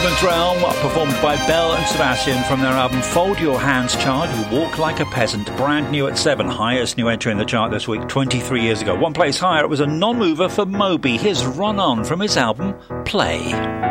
Realm, performed by Belle and Sebastian from their album Fold Your Hands, Child, You Walk Like a Peasant, brand new at 7, highest new entry in the chart this week, 23 years ago. One place higher, it was a non-mover for Moby, his Run On from his album Play.